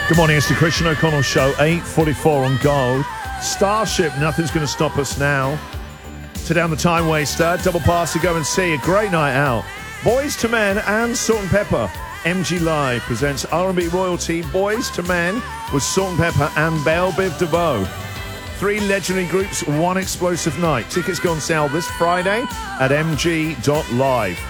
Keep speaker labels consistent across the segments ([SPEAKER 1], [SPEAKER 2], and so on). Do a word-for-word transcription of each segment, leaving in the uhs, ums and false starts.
[SPEAKER 1] Good morning, it's the Christian O'Connell Show, eight forty-four on Gold. Starship, nothing's going to stop us now. To Down the Time Waster, double pass to go and see. A great night out. Boys to Men and Salt and Pepper. M G Live presents R and B royalty. Boys to Men with Salt and Pepper and Belle Biv DeVoe. Three legendary groups, one explosive night. Tickets go on sale this Friday at m g dot live.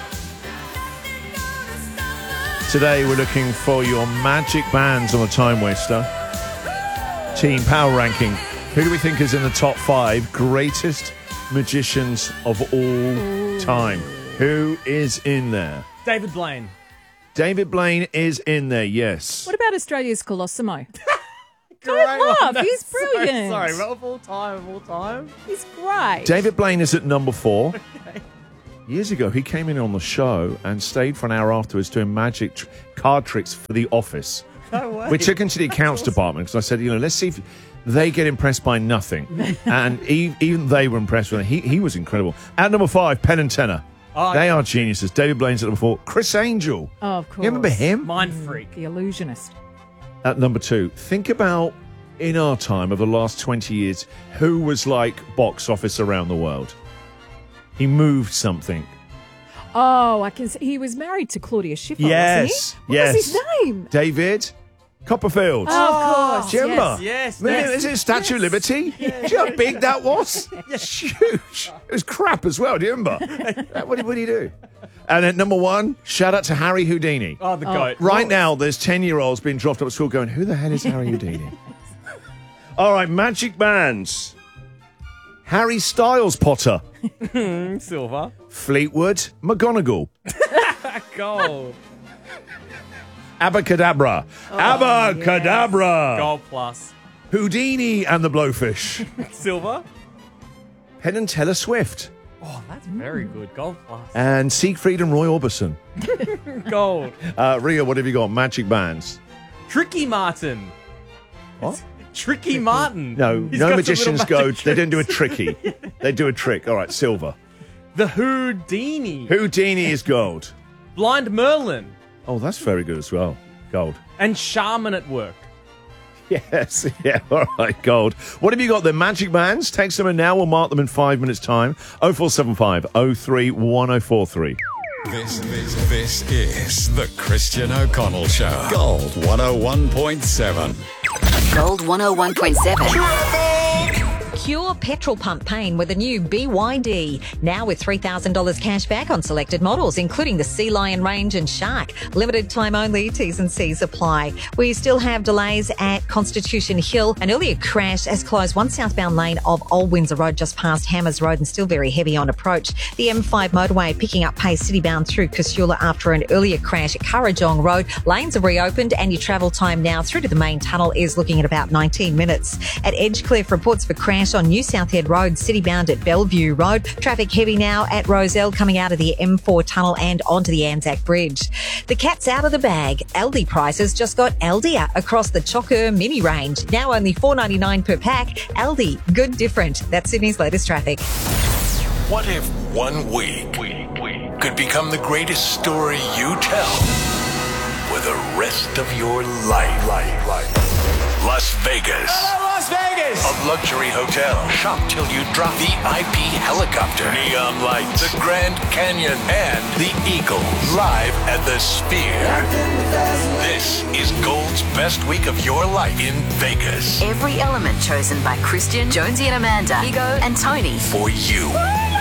[SPEAKER 1] Today we're looking for your magic bands on the Time Waster. Team power ranking. Who do we think is in the top five greatest magicians of all time? Who is in there?
[SPEAKER 2] David Blaine.
[SPEAKER 1] David Blaine is in there, yes.
[SPEAKER 3] What about Australia's Colossimo?
[SPEAKER 2] Great
[SPEAKER 3] Don't laugh,
[SPEAKER 2] one.
[SPEAKER 3] he's
[SPEAKER 2] So
[SPEAKER 3] brilliant.
[SPEAKER 2] sorry, of all time, of all time.
[SPEAKER 3] He's great.
[SPEAKER 1] David Blaine is at number four. Years ago, he came in on the show and stayed for an hour afterwards doing magic tr- card tricks for The Office.
[SPEAKER 2] No way.
[SPEAKER 1] We took him to the accounts department because I said, you know, let's see if they get impressed by nothing. And e- even they were impressed with him. He, he was incredible. At number five, Penn and Teller.
[SPEAKER 2] Oh,
[SPEAKER 1] they
[SPEAKER 2] yeah.
[SPEAKER 1] are geniuses. David Blaine's at number four. Chris Angel.
[SPEAKER 3] Oh, of course.
[SPEAKER 1] You remember him?
[SPEAKER 2] Mind freak.
[SPEAKER 3] The Illusionist.
[SPEAKER 1] At number two, think about in our time of the last twenty years, who was like box office around the world? He moved something.
[SPEAKER 3] Oh, I can see. He was married to Claudia Schiffer,
[SPEAKER 1] Yes,
[SPEAKER 3] wasn't he?
[SPEAKER 1] yes.
[SPEAKER 3] What was his name?
[SPEAKER 1] David Copperfield.
[SPEAKER 3] Oh, of course.
[SPEAKER 1] Do you remember?
[SPEAKER 2] Yes,
[SPEAKER 1] Remember,
[SPEAKER 2] yes.
[SPEAKER 1] Is it Statue of Liberty? Do you know how big that was? Huge. It was crap as well. Do you remember? Uh, what, did, what did he do? And at number one, shout out to Harry Houdini.
[SPEAKER 2] Oh, the goat.
[SPEAKER 1] Right now, there's ten-year-olds being dropped up at school going, who the hell is Harry Houdini? All right, magic bands. Harry Styles Potter.
[SPEAKER 2] Silver.
[SPEAKER 1] Fleetwood McGonagall.
[SPEAKER 2] Gold.
[SPEAKER 1] Abacadabra. Abacadabra.
[SPEAKER 2] Gold plus.
[SPEAKER 1] Houdini and the Blowfish.
[SPEAKER 2] Silver.
[SPEAKER 1] Penn and Teller Swift.
[SPEAKER 2] Oh, that's very good. Gold plus.
[SPEAKER 1] And Siegfried and Roy Orbison.
[SPEAKER 2] Gold.
[SPEAKER 1] Uh, Ria, what have you got? Magic bands.
[SPEAKER 2] Tricky Martin.
[SPEAKER 1] What?
[SPEAKER 2] Tricky Martin.
[SPEAKER 1] No,
[SPEAKER 2] He's
[SPEAKER 1] no
[SPEAKER 2] got some
[SPEAKER 1] magicians
[SPEAKER 2] little
[SPEAKER 1] go,
[SPEAKER 2] magic
[SPEAKER 1] they don't do a
[SPEAKER 2] tricks.
[SPEAKER 1] tricky. They do a trick. All right, silver.
[SPEAKER 2] The Houdini.
[SPEAKER 1] Houdini is gold.
[SPEAKER 2] Blind Merlin.
[SPEAKER 1] Oh, that's very good as well. Gold.
[SPEAKER 2] And Shaman at Work.
[SPEAKER 1] Yes, yeah, all right, gold. What have you got there? Magic bands? Text them in now. We'll mark them in five minutes' time. oh four seven five, oh three, one oh four three.
[SPEAKER 4] This, this, this is the Christian O'Connell Show. Gold one oh one point seven.
[SPEAKER 5] Gold one oh one point seven.
[SPEAKER 6] Cure petrol pump pain with a new B Y D. Now with three thousand dollars cash back on selected models, including the Sea Lion range and Shark. Limited time only, T's and C's apply. We still have delays at Constitution Hill. An earlier crash has closed one southbound lane of Old Windsor Road just past Hammers Road and still very heavy on approach. The M five motorway picking up pace citybound through Casula after an earlier crash at Currajong Road. Lanes are reopened and your travel time now through to the main tunnel is looking at about nineteen minutes. At Edgecliff, reports of a crash on New South Head Road, citybound at Bellevue Road. Traffic heavy now at Roselle coming out of the M four tunnel and onto the Anzac Bridge. The cat's out of the bag. Aldi prices just got Aldia across the Chocker mini range. Now only four dollars ninety-nine per pack. Aldi, good different. That's Sydney's latest traffic.
[SPEAKER 7] What if one week could become the greatest story you tell for the rest of your life? Las Vegas.
[SPEAKER 2] Las Vegas.
[SPEAKER 7] A luxury hotel. Shop till you drop. V I P helicopter. Neon lights. The Grand Canyon. And the Eagles. Live at the Sphere. This is Gold's best week of your life in Vegas.
[SPEAKER 5] Every element chosen by Christian, Jonesy and Amanda, Ego and Tony.
[SPEAKER 7] For you.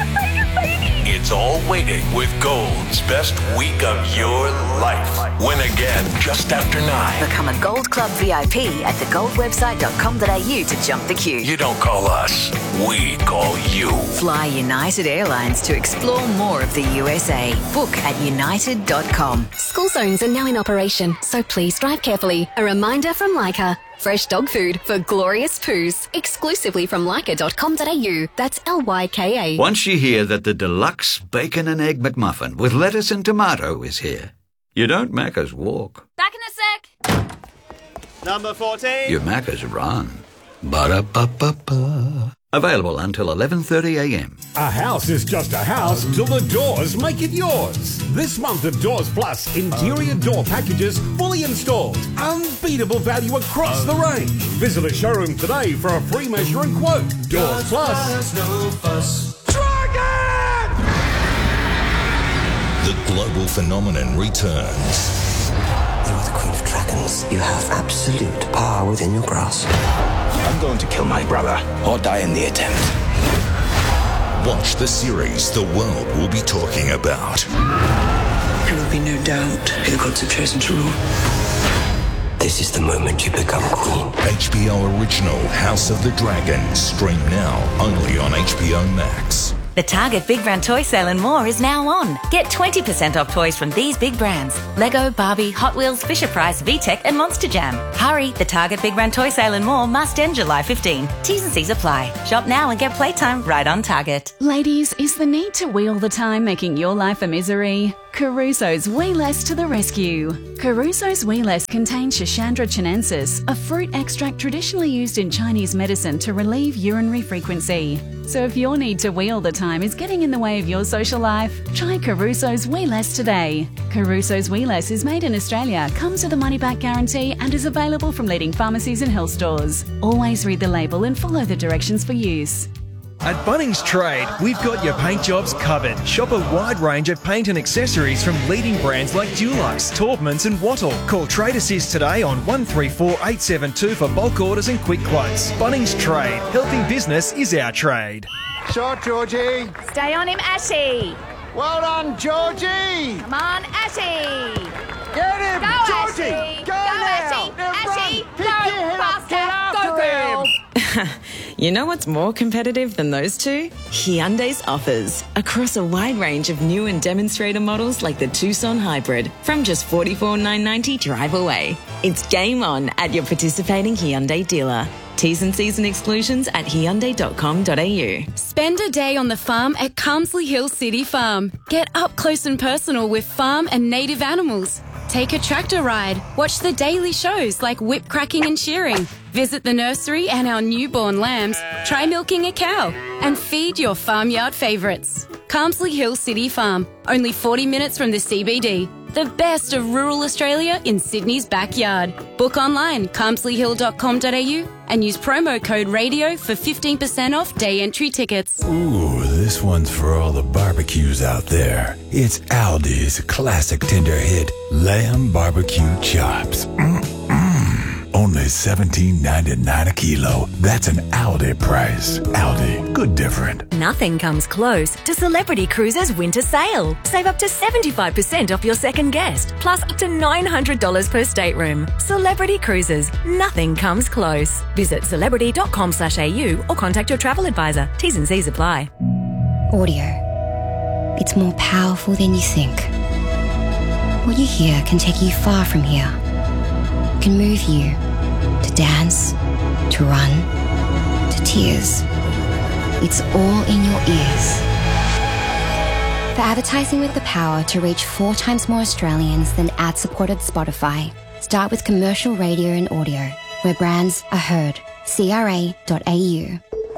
[SPEAKER 7] It's all waiting with Gold's best week of your life. Win again just after nine.
[SPEAKER 5] Become a Gold Club V I P at the gold website dot com dot a u to jump the queue.
[SPEAKER 7] You don't call us, we call you.
[SPEAKER 5] Fly United Airlines to explore more of the U S A. Book at united dot com.
[SPEAKER 8] School zones are now in operation, so please drive carefully. A reminder from Leica. Fresh dog food for glorious poos. Exclusively from leica dot com dot a u. That's L Y K A.
[SPEAKER 9] Once you hear that the deluxe bacon and egg McMuffin with lettuce and tomato is here, you don't Macca's walk.
[SPEAKER 8] Back in a sec.
[SPEAKER 2] Number fourteen.
[SPEAKER 9] You Macca's run. Ba-da-ba-ba-ba. Available until eleven thirty a m.
[SPEAKER 10] A house is just a house till the doors make it yours. This month of Doors Plus, interior door packages fully installed. Unbeatable value across the range. Visit a showroom today for a free measure and quote. Doors Plus. Dragon!
[SPEAKER 11] The global phenomenon returns.
[SPEAKER 12] You are the Queen of Dragons. You have absolute power within your grasp. I'm going to kill my brother or die in the attempt.
[SPEAKER 11] Watch the series the world will be talking about.
[SPEAKER 12] There will be no doubt who the gods have chosen to rule. This is the moment you become queen.
[SPEAKER 11] H B O original House of the Dragon. Stream now only on H B O Max.
[SPEAKER 13] The Target Big Brand Toy Sale and more is now on. Get twenty percent off toys from these big brands: Lego, Barbie, Hot Wheels, Fisher-Price, VTech and Monster Jam. Hurry, the Target Big Brand Toy Sale and more must end July fifteenth. T's and C's apply. Shop now and get playtime right on Target.
[SPEAKER 14] Ladies, is the need to wheel the time making your life a misery? Caruso's Wee Less to the rescue. Caruso's Wee Less contains Schisandra chinensis, a fruit extract traditionally used in Chinese medicine to relieve urinary frequency. So if your need to wheel the time is getting in the way of your social life, try Caruso's Wee Less today. Caruso's Wee Less is made in Australia, comes with a money-back guarantee and is available from leading pharmacies and health stores. Always read the label and follow the directions for use.
[SPEAKER 15] At Bunnings Trade, we've got your paint jobs covered. Shop a wide range of paint and accessories from leading brands like Dulux, Taubmans and Wattle. Call Trade Assist today on one three four eight seven two for bulk orders and quick quotes. Bunnings Trade. Helping business is our trade.
[SPEAKER 16] Short, Georgie.
[SPEAKER 17] Stay on him, Ashy.
[SPEAKER 16] Well done, Georgie.
[SPEAKER 17] Come on, Ashy.
[SPEAKER 16] Get him,
[SPEAKER 17] Go,
[SPEAKER 16] Georgie.
[SPEAKER 17] Ashy.
[SPEAKER 16] Go,
[SPEAKER 17] Go,
[SPEAKER 16] now.
[SPEAKER 17] Ashy. Ashy.
[SPEAKER 16] Pick
[SPEAKER 17] Go,
[SPEAKER 16] your head up. Get
[SPEAKER 17] faster. Go,
[SPEAKER 16] after
[SPEAKER 17] girl.
[SPEAKER 16] him.
[SPEAKER 18] You know what's more competitive than those two? Hyundai's offers. Across a wide range of new and demonstrator models like the Tucson Hybrid from just forty-four thousand nine hundred ninety dollars drive away. It's game on at your participating Hyundai dealer. T's and C's and exclusions at hyundai dot com dot a u.
[SPEAKER 14] Spend a day on the farm at Carmsley Hill City Farm. Get up close and personal with farm and native animals. Take a tractor ride. Watch the daily shows like whip cracking and shearing. Visit the nursery and our newborn lambs. Try milking a cow and feed your farmyard favourites. Carmsley Hill City Farm, only forty minutes from the C B D. The best of rural Australia in Sydney's backyard. Book online, carmsley hill dot com dot a u and use promo code RADIO for fifteen percent off day entry tickets.
[SPEAKER 19] Ooh, this one's for all the barbecues out there. It's Aldi's classic tender hit, Lamb Barbecue Chops. Mm-mm. Only seventeen ninety-nine a kilo. That's an Aldi price. Aldi, good different.
[SPEAKER 13] Nothing comes close to Celebrity Cruises winter sale. Save up to seventy-five percent off your second guest, plus up to nine hundred dollars per stateroom. Celebrity Cruises, nothing comes close. Visit celebrity dot com slash a u or contact your travel advisor. T's and C's apply.
[SPEAKER 20] Audio. It's more powerful than you think. What you hear can take you far from here. It can move you to dance, to run, to tears. It's all in your ears. For advertising with the power to reach four times more Australians than ad-supported Spotify, start with commercial radio and audio, where brands are heard. C R A dot a u.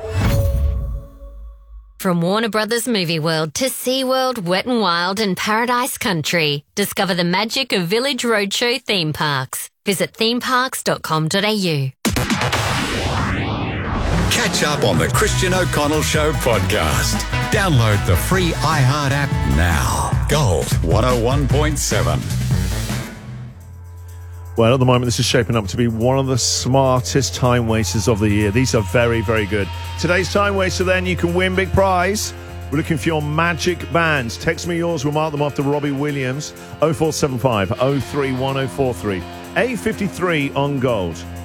[SPEAKER 21] From Warner Brothers Movie World to SeaWorld, Wet n Wild and Paradise Country. Discover the magic of Village Roadshow theme parks. Visit theme parks dot com dot a u.
[SPEAKER 4] Catch up on the Christian O'Connell Show podcast. Download the free iHeart app now. Gold one oh one point seven.
[SPEAKER 1] Well, at the moment, this is shaping up to be one of the smartest time wasters of the year. These are very, very good. Today's time waster, then, you can win big prize. We're looking for your magic bands. Text me yours. We'll mark them after Robbie Williams. oh four seven five oh three one oh four three. eight fifty-three on Gold.